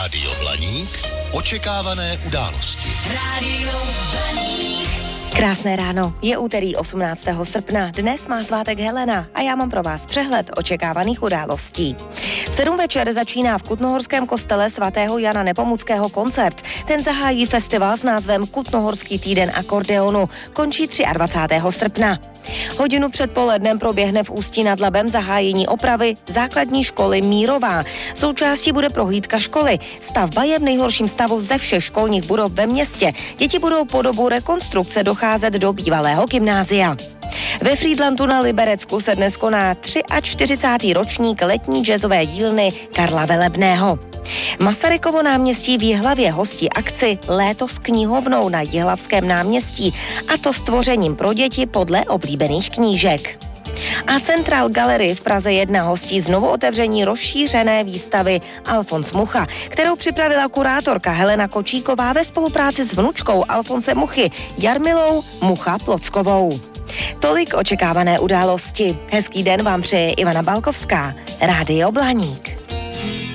Rádio Blaník. Očekávané události. Rádio Blaník. Krásné ráno, je úterý 18. srpna, dnes má svátek Helena a já mám pro vás přehled očekávaných událostí. V 7 večer začíná v Kutnohorském kostele svatého Jana Nepomuckého koncert. Ten zahájí festival s názvem Kutnohorský týden akordeonu, končí 23. srpna. Hodinu před polednem proběhne v Ústí nad Labem zahájení opravy základní školy Mírová. Součástí bude prohlídka školy. Stavba je v nejhorším stavu ze všech školních budov ve městě. Děti budou po dobu rekonstrukce docházet do bývalého gymnázia. Ve Frýdlantu na Liberecku se dnes koná 43. ročník letní jazzové dílny Karla Velebného. Masarykovo náměstí v Jihlavě hostí akci Léto s knihovnou na Jihlavském náměstí, a to s tvořením pro děti podle oblíbených knížek. A Central Gallery v Praze 1 hostí znovu otevření rozšířené výstavy Alfons Mucha, kterou připravila kurátorka Helena Kočíková ve spolupráci s vnučkou Alfonse Muchy, Jarmilou Mucha-Plockovou. Tolik očekávané události. Hezký den vám přeje Ivana Balkovská, Rádio Blaník.